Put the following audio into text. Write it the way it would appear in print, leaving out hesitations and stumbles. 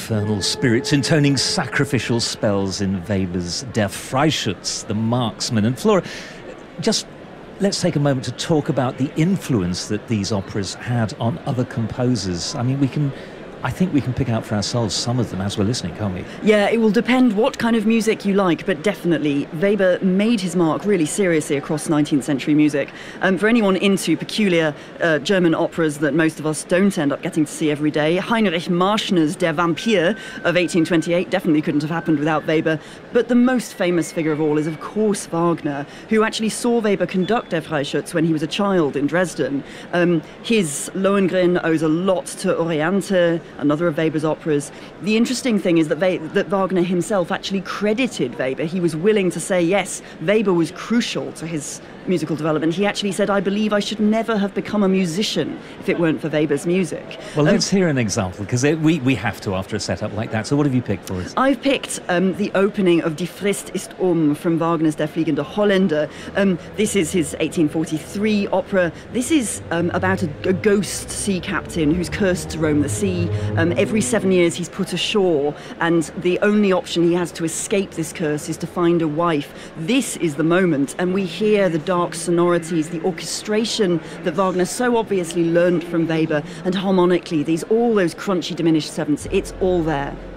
infernal spirits intoning sacrificial spells in Weber's Der Freischütz, the marksman. And Flora, just let's take a moment to talk about the influence that these operas had on other composers. I mean, I think we can pick out for ourselves some of them as we're listening, can't we? Yeah, it will depend what kind of music you like, but definitely Weber made his mark really seriously across 19th century music. For anyone into peculiar German operas that most of us don't end up getting to see every day, Heinrich Marschner's Der Vampir of 1828 definitely couldn't have happened without Weber. But the most famous figure of all is, of course, Wagner, who actually saw Weber conduct Der Freischütz when he was a child in Dresden. His Lohengrin owes a lot to Oriente, another of Weber's operas. The interesting thing is that Wagner himself actually credited Weber. He was willing to say, yes, Weber was crucial to his musical development. He actually said, I believe I should never have become a musician if it weren't for Weber's music. Well, let's hear an example, because we have to after a setup like that. So what have you picked for us? I've picked the opening of Die Frist ist from Wagner's Der fliegende Holländer. This is his 1843 opera. This is about a ghost sea captain who's cursed to roam the sea. Every 7 years he's put ashore, and the only option he has to escape this curse is to find a wife. This is the moment, and we hear the dark sonorities, the orchestration that Wagner so obviously learned from Weber, and harmonically, all those crunchy diminished sevenths, it's all there.